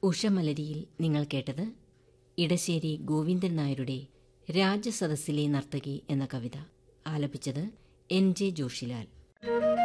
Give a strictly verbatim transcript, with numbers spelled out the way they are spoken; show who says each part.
Speaker 1: ഉഷമലരിയിൽ നിങ്ങൾ കേട്ടത് ഇടശ്ശേരി ഗോവിന്ദൻ നായരുടെ രാജസദസ്സിലെ നർത്തകി എന്ന കവിത. ആലപിച്ചത് എൻ ജെ ജോഷിലാൽ.